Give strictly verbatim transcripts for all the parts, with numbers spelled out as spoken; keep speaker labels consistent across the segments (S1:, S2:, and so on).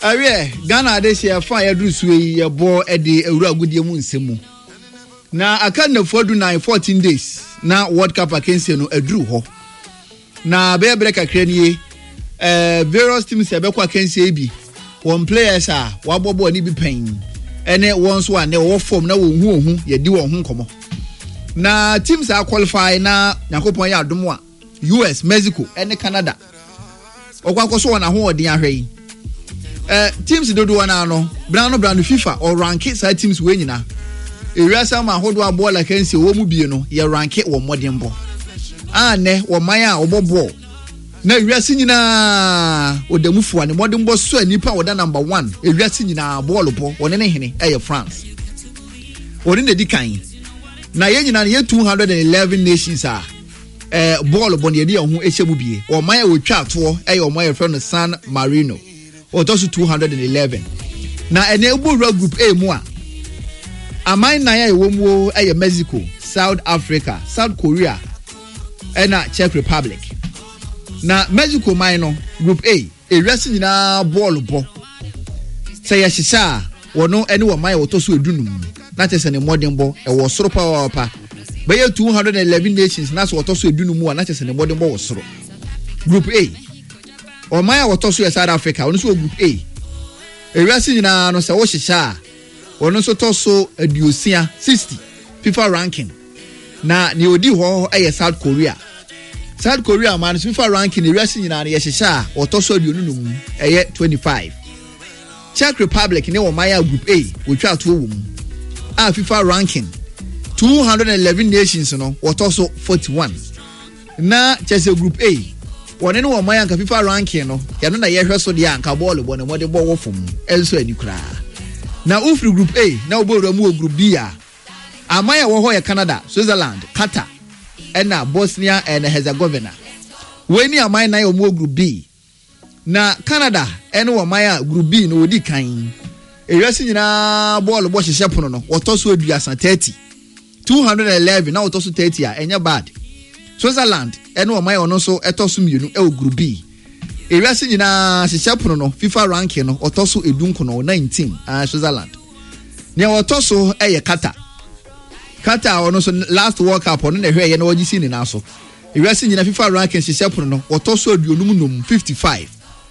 S1: Awie Ghana de share fa ya duru suwe ya bo e de ewura agudie mu nsemu. Na aka na fodu nine fourteen days na World Cup akense no aduru ho. Na be bre kakra nie eh various teams e be kwa akense bi. One players a wabobo ani bi pen. Ene won so ane wo form na wo hu ohu ye di wo hu nkomo. Na teams are qualify na yakopon ya adomo a U S, Mexico, ene Canada. Okwa koso wona ho odin ahwe. Eh teams dodo wana no brano brano FIFA or rank side teams we nyina. Ewia ma hodo abo la kansi wo mu bie no ye rank wo modern bo. Ah ne wo man a obobo. Na ewia si nyina odamufu ane modern bo so anipa wo da number one. Ewia si nyina ball bo woni ne hene eh France. Woni ne dikan. Na ye nyina ye two hundred eleven nations a eh ball bo ne ye ho ehye mu bie. O man a wo twa ato eh o man ye friend San Marino. O to so two hundred eleven. Na ene ubura group A mu a amai na ya ewomuo eye Mexico, South Africa, South Korea, ena Czech Republic. Na Mexico mine group A, e rest nyina ball bo. Say yeshisha, wono ene wo mai woto so edunum. Na chese ne modern bo e wo soro pa pa. Be ye two hundred eleven nations na so woto so edunum a na chese ne modern bo wo soro. Group A. O mai woto so South Africa, wono so group A. E rest nyina no se wo hihia ono so toso aduosia sixty FIFA ranking na ne odi ho eh South Korea South Korea man FIFA ranking e resi nyina ne yehihia o toso aduonu num eh twenty-five Czech Republic ne wo maya group A wotwa to wo mu a FIFA ranking two hundred eleven nations no wo toso forty-one na chese group A wone ne wo maya nka FIFA ranking no ya no na yehwe so de anka ball bo ne mode bo wo fom enso ani kra. Na ufri group A na oboro mu group B a amaya wo ho ye Canada, Switzerland, Qatar ena Bosnia and Herzegovina. We ni amaya na yo mu group B. Na Canada ena wo amaya group B no odi kan. Ewesi nyina ball bo hye pono no wotoso aduasa thirty. two hundred eleven na wotoso thirty a enya bad. Switzerland ena wo amaya ono so etoso mienu e group B. Ewia nyina hyehyɛ pono no FIFA ranking no otoso edunko no nineteen ah Switzerland. Ne otoso eye Qatar. Qatar ono so last World Cup ono na hwe ye na wogisi ni na so. Ewia nyina FIFA ranking hyehyɛ pono no otoso aduonum num fifty-five.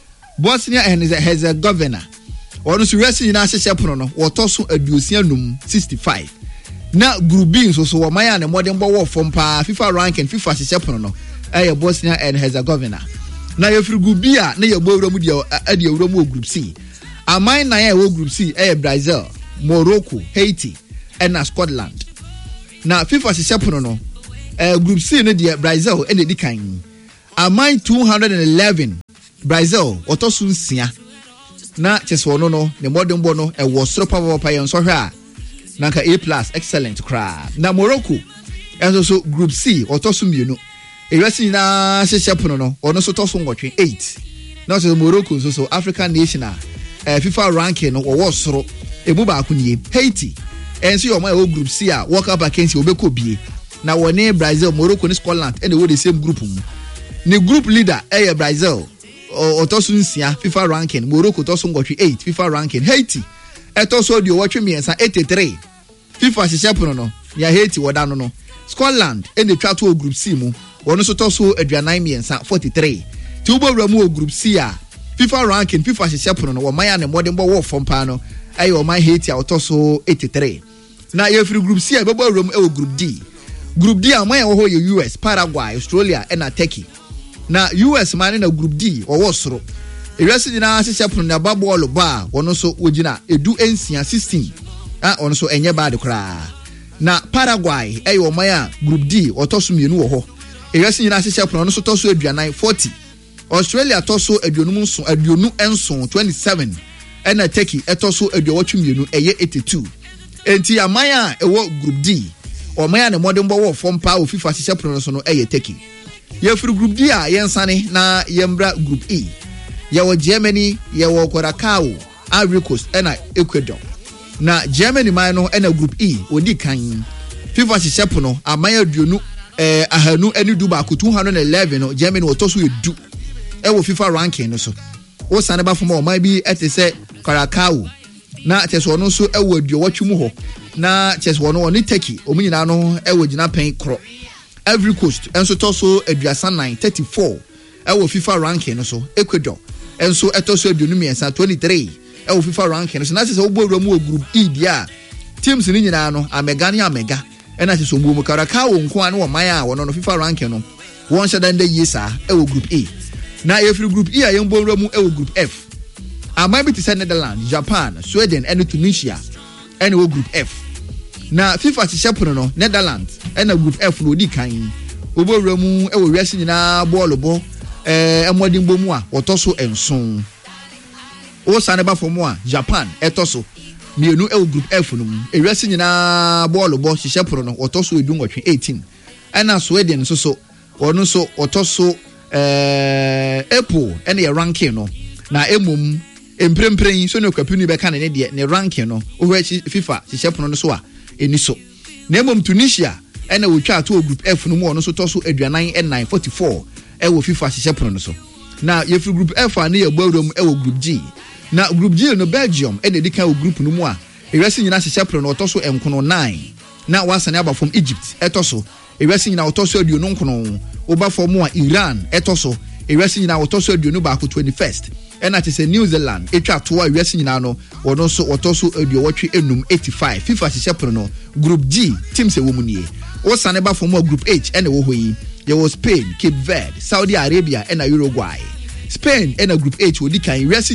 S1: Bosnia and Herzegovina ono so ewia nyina hyehyɛ pono no otoso aduosia num sixty-five. Na group B so so wo man ya ne modern bo wo fom pa FIFA ranking FIFA hyehyɛ pono no eye Bosnia and Herzegovina. Na yefiri group B a na yebo ewura mu dia ade ewura mu group C. Amai na ya wo group C eh Brazil, Morocco, Haiti and Scotland. Na FIFA se sepono no eh group C no dia Brazil ene di kan. Amai two hundred eleven Brazil otoso nsia. Na cheso no no ne modern bo no e wo soro papa pa yen so hwe a na ka A plus excellent kra. Na Morocco enso so group C otoso mienu. Ewesi na hyehyɛ pono no ono so toso ngotwe eight na so Morocco so so African nation a eh, FIFA ranking no wo soro emu ba akonie Haiti enso yo ma group C a World Cup against obeko bie na wone Brazil Morocco ni Scotland and we the same group mu ni group leader eh Brazil o toso nsia FIFA ranking Morocco toso ngotwe eight FIFA ranking Haiti e toso di wotwe miensa eighty-three FIFA hyehyɛ pono no ya Haiti woda no no Scotland and the twa to group C mu ono so toso aduanan miensa forty-three ti ubo ramu group C a FIFA ranking FIFA hyehyɛ pono no wo man ya ne modern bo wo fom pa no ayi o man Haiti a toso eighty-three na ye free group C a bebo ramu e group D group D a man ya wo ho ye U S, Paraguay, Australia and Turkey na U S man na group D wo wo soro ewesi dina hyehyɛ pono na ba ball ba ono so wogina edu ensia sixteen ah ono so enye ba de kra na Paraguay ayi o man ya group D otoso mienu wo ho Ewesi nyina hyehyɛ pono no so toso aduanan forty. Australia toso aduonum nso aduonu enso twenty-seven. Ena Turkey etoso aduowatwe mienu eye eighty-two. Enti amaya ewo group D. Omaya ne modern bo wo fom pa o FIFA hyehyɛ pono no so no eye Turkey. Ye free group D a yensane na yembra group E. Ye wo Germany, ye wo Curacao, Ivory Coast ena Ecuador. Na Germany man no ena group E odi kan. FIFA hyehyɛ pono amaya aduonu eh ahanu eni duba ku two hundred eleven no Germany wotoso edu e wo FIFA ranking no so wo sane ba fom ɔman bi ɛte sɛ Karakau na kyerɛ ɔno nso ɛwɔ aduowɔtwe mu hɔ na kyerɛ ɔno ɔne Turkey ɔmo nyinaa no ɛwɔ gyina pɛn korɔ. Every Coast enso tɔ so aduasa nine thirty-four ɛwɔ FIFA ranking no so. Ecuador enso ɛtɔ so aduonu mmiɛnsa twenty-three ɛwɔ FIFA ranking no so. Na sɛ sɛ wobɔ mu group E dia teams ni nyinaa no Amega ne Amega ɛna sɛ so mu Karakau nko an wɔ man a wɔno no FIFA ranking no wɔn hyɛ dan da yie saa ɛwɔ group A. Na yɛfiri group E a yɛn bɔ mu ɛwɔ group F. Aman bi te sɛ Netherlands, Japan, Sweden ɛne Tunisia ɛne wɔ group F. Na FIFA hyehyɛ pono no Netherlands ɛna group F no odi kan. Obowura mu ɛwɔ wiase nyinaa bɔɔlo bɔ ɛɛ ɛmɔden bɔ mu a wɔtɔ so nson. O sane ba fo mu a Japan ɛtɔ so mienu ɛwɔ group F no mu. Ewiase nyinaa bɔɔlo bɔ hyehyɛ pono no wɔtɔ so edu nwɔtwe eighteen. Ɛna Sweden nso so ɔno nso wɔtɔ so ɛɛ Apple ɛne yɛ ranking no. Na emom emprempren so ne kwapuni bɛka ne ne ne ranking no. Ohwɛ FIFA hyehyɛ pono no so a eni so. Na emom Tunisia ɛna wotwa ato group F no mu ɔno so tɔ so aduanan nine forty-four ɛwɔ FIFA hyehyɛ pono no so. Na yɛfiri group F a ne yɛ bɔwrom ɛwɔ group G. Na group G no Belgium ɛna edi kan wɔ group no mu a ewesi nyina hyehyɛ pono no ɔtɔ so nkono nine. Na wasane aba from Egypt ɛtɔ so ewesi nyina ɔtɔ so aduonu nkono. Oba for mu a Iran ɛtɔ so ewesi nyina ɔtɔ so aduonu baako twenty-first. Ɛna te sɛ New Zealand etwa to a ewesi nyina no wɔno nso ɔtɔ so aduowɔtwe enum eighty-five. FIFA hyehyɛ pono no group G teams ɛwɔ mu nie. O sane ba from group H ɛna ɛwɔ hɔ yi. Yɛwɔ Spain, Cape Verde, Saudi Arabia ɛna Uruguay. Spain ɛna group H odi kan ewesi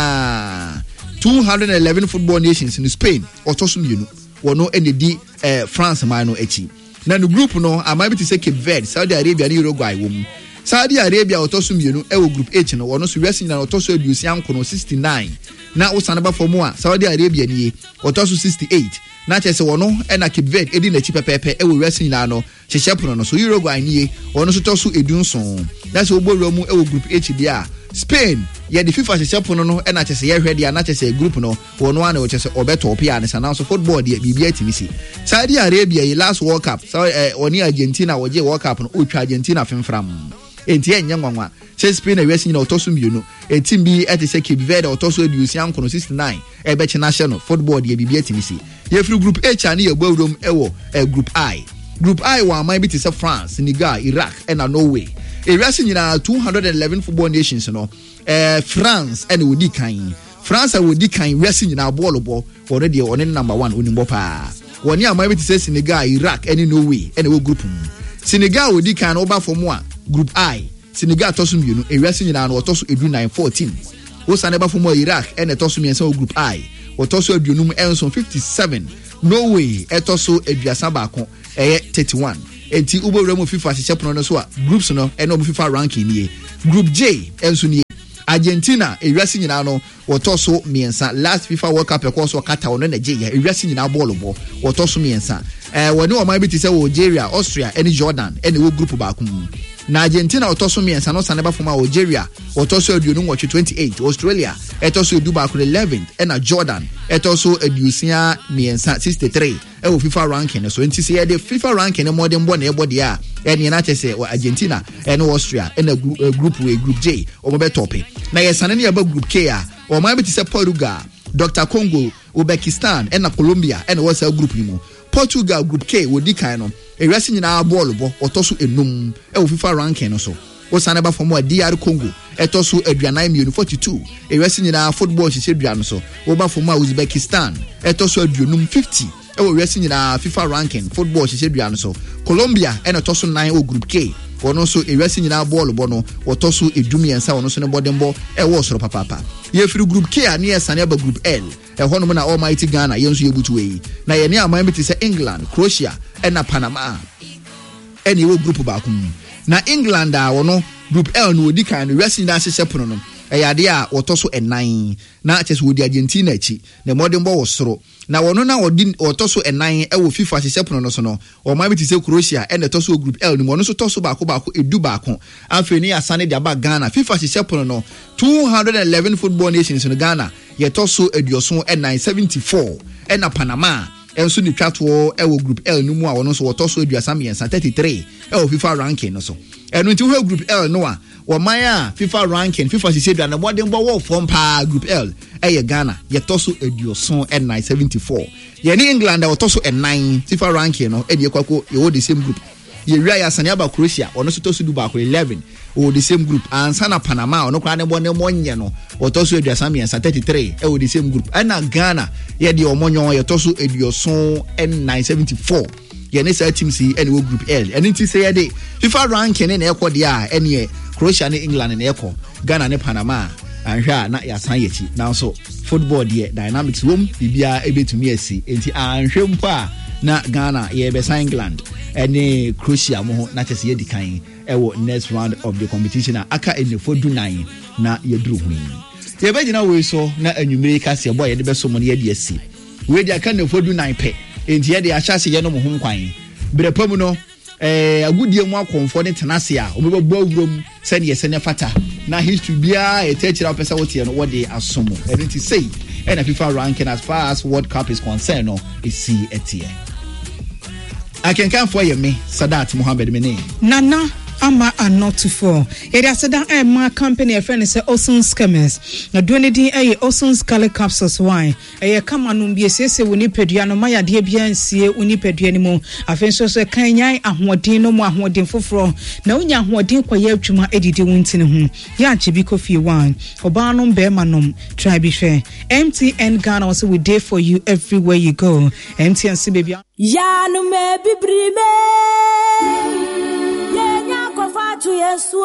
S1: nyina two hundred eleven football nations in Spain ɔtɔ so mienu. Wɔno ɛna di eh, France man no akyi. Na no group no aman bi te sɛ Cape Verde, Saudi Arabia ne Uruguay wɔ mu. Saudi Arabia ɔtɔ so mienu ɛwɔ group H no wɔno so wiase nyina ɔtɔ so aduosia nkono sixty-nine. Na wosane ba fam a Saudi Arabia nie ɔtɔ so sixty-eight. Na kyerɛ sɛ wɔno ɛna Cape Verde edi n'akyi pɛpɛpɛ ɛwɔ wiase nyina no hyehyɛ pono no so. Uruguay nie wɔno so tɔ so edunson. Na sɛ wobɔ mu ɛwɔ group H dia Spain yɛ de FIFA hyehyɛ pono no ɛna kyerɛ sɛ yɛhwɛ dia na kyerɛ sɛ group no wɔno ana wɔkyerɛ sɛ ɔbɛtɔ pia ne sana so football dia bibia timi si. Saudi Arabia yi last World Cup so eh, wɔne Argentina wɔgye World Cup no ɔtwa Argentina femfram. Enti enye nwanwa che Spain na wiase nyina ɔtɔ so mienu etim bi ɛte sɛ Cape Verde ɔtɔ so aduosia nkono sixty-nine ɛbɛkye na hyɛ no football dia bibia timi si. Yɛfiri group H ani yɛ bɔwrom ɛwɔ eh, group I. Group I wɔ aman bi te sɛ France, Senegal, Iraq ɛna Norway. Ewiase nyina two hundred eleven football nations no eh, France ɛna wodi kan. France a wodi kan wiase nyina bɔɔlo bɔ wɔre deɛ ɔne number one onimbo paa. Wɔne aman bi te sɛ Senegal, Iraq ɛne Norway ɛna wɔ group mu. Senegal wodi kan no ba fam a group I. Senegal tɔ so mienu ewiase nyina no ɔtɔ so edu nine fourteen. Wo sane ba fam a Iraq ɛna tɔ so miɛnsa wɔ group I. Wɔtɔ so aduonum ɛnso fifty-seven. Norway ɛtɔ so aduasa baako ɛyɛ thirty-one. Enti ubowura mu FIFA hyehyɛ pono no so a groups no ɛna obu FIFA ranking nie. Group J ɛnso nie. Argentina ewiase nyina no wɔtɔ so miɛnsa. Last FIFA World Cup ɛkɔ so kata wɔn na gye ya ewiase nyina bɔɔlo bɔ wɔtɔ so miɛnsa. Eh wɔne ɔman bi te sɛ Algeria, Austria ɛne Jordan ɛne wɔ group baako mu. Na Argentina ɔtɔ so miɛnsa no sane ba fam a Algeria ɔtɔ so aduonu nwɔtwe twenty-eight. Australia ɛtɔ so edu baako eleven ɛna Jordan ɛtɔ so aduosia miɛnsa sixty-three ɛwɔ FIFA ranking so. Enti sɛ yɛde FIFA ranking no modern bɔ na ɛbɔ deɛ a ɛne na kyɛ sɛ Argentina ɛne Austria ɛna group way group J ɔmo bɛ tope. Na yɛsane ne yɛba group K a ɔman bi te sɛ Portugal, Doctor Congo, Uzbekistan ɛna Colombia ɛna wɔ saa group yi mu. Portugal group K wodi kan no ewiase nyinaa bɔɔlo bɔ ɔtɔ so enum ɛwɔ FIFA ranking no so. Osane ba fam a D R Congo ɛtɔ so aduanan mienu forty-two ewiase nyinaa football hyehyɛ dua no so. Oba fam a Uzbekistan ɛtɔ so aduonum fifty ɛwɔ ewiase nyinaa FIFA ranking football hyehyɛ dua no so. Colombia ɛna ɛtɔ so nine wɔ group K. Wɔno so ewiase nyinaa bɔɔlo bɔ no wɔtɔ so edumiɛnsa wɔno so ne bɔden bɔ ɛwɔ soro papapa. Yɛfiri group K a ne yɛsane aba group L. Ɛhɔ nom na Almighty Ghana yɛnso yɛbutu yi. Na yɛne aman bi te sɛ England, Croatia ɛna Panama ɛne ɛwɔ group baako mu. Na England a wɔno group L no wodi kan no wiase nyinaa hyehyɛ pono no ɛyɛ ade a wɔtɔ so ɛnan. Na kyɛ sɛ wodi Argentina akyi na mmɔden bɔ wɔ soro. Na wɔno na wɔdi wɔtɔ so ɛnan ɛwɔ FIFA hyehyɛ pono no so no ɔman bi te sɛ Croatia ɛna ɛtɔ so group L no mu ɔno so tɔ so baako baako edu baako. Afei ne asane de aba Ghana FIFA hyehyɛ pono no two hundred eleven football nations no Ghana yɛtɔ so aduoso ɛnan seventy-four ɛna Panama enso ni twatwo e wo group L no mu a wono so woto so aduasa miensa thirty-three e wo FIFA ranking no so eno nti wo group L no a wo man a FIFA ranking FIFA sisi dua na modern bo wo form pa group L e ye Ghana ye to so aduoson and nine seventy-four ye ni England wo to so and nine FIFA ranking no e de kwako ye wo the same group ye wia ya sane aba Croatia wono so to so du ba ko eleven o the same group ansa na Panama ono kwa ne bo ne monye no o to so aduasa miensa thirty-three e o the same group ana Ghana ye de omonyo ye to so aduoson and nine seventy-four ye ne sa team si ene wo group L ene ti say ye de FIFA ranking ne e ko de a ene Croatia ne England ne e ko Ghana ne Panama anhwa na ya san yechi now so football de dynamics wom bibia ebetumi asi enti anhwe mpa na Ghana ye be san England ene Croatia mo na chese ye dikan ewo next round of the competition aka ene fodu nine na ye duru hu ye be gina we so na anwumire ka se boy ye de be so mo ne ye de asi we de aka ne fodu nine pe enti ye de ahyase ye no mo ho nkwan brepamu no eh agudie mu akonfo ne tenase a obebbo awurom se ne ye se ne fata na history bia e techira pesa wotie no wode asomo enti say and FIFA ranking as far as World Cup is concerned no is see etie I can come for you me Sadat Muhammad Mene
S2: Nana ama are not to fall. It is a my company a friend is Osun Scammers. Na doing it a Osun Scarlet Capsules wine. A come on be a sese unipedia maya dear bien see unipedia anymore. I think so say kanya and what no more what din for fro. No nya what din kwa ye chuma edidi wintin hum. Ya chibiko fi wine. Obanum bemanum. Try be fair. M T N Ghana also we day for you everywhere you go. M T N C baby.
S3: Ya no me bibrime. To yesuo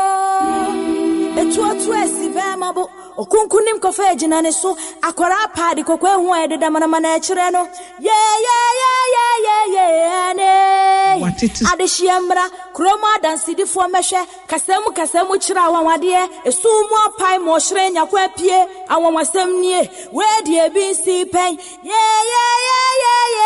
S3: etuo to esibema bo okunkunim kofa gina ne so akwara paadi kokwe hu ede da mana mana ekire no ye ye ye ye ye ye ne adehia kroma dansidi fo mehwe kasemu kasemu kira wanwade esumu apai mo hire nyakwa apie awonwasem nie we de bi si pen ye ye ye ye